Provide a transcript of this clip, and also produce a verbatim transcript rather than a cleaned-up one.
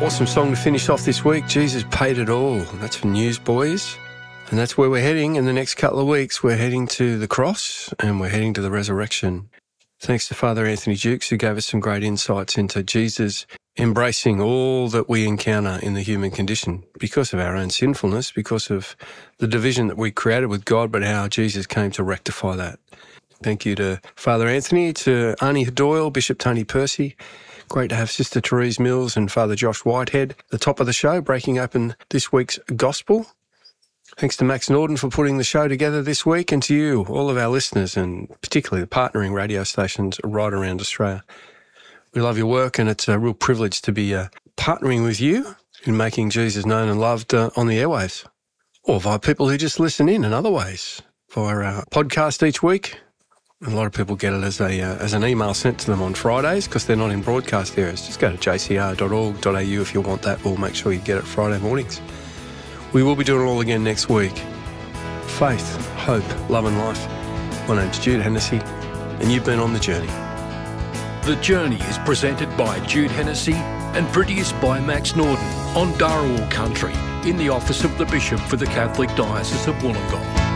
Awesome song to finish off this week. Jesus paid it all. That's from Newsboys. And that's where we're heading in the next couple of weeks. We're heading to the cross and we're heading to the resurrection. Thanks to Father Anthony Jukes, who gave us some great insights into Jesus embracing all that we encounter in the human condition because of our own sinfulness, because of the division that we created with God, but how Jesus came to rectify that. Thank you to Father Anthony, to Arnie Doyle, Bishop Tony Percy. Great to have Sister Therese Mills and Father Josh Whitehead, the top of the show, breaking open this week's Gospel. Thanks to Max Norden for putting the show together this week, and to you, all of our listeners, and particularly the partnering radio stations right around Australia. We love your work, and it's a real privilege to be uh, partnering with you in making Jesus known and loved uh, on the airwaves, or via people who just listen in in other ways, via our podcast each week. A lot of people get it as a uh, as an email sent to them on Fridays because they're not in broadcast areas. Just go to j c r dot org dot a u if you want that. We'll make sure you get it Friday mornings. We will be doing it all again next week. Faith, hope, love and life. My name's Jude Hennessy, and you've been on The Journey. The Journey is presented by Jude Hennessy and produced by Max Norden on Dharawal country in the office of the Bishop for the Catholic Diocese of Wollongong.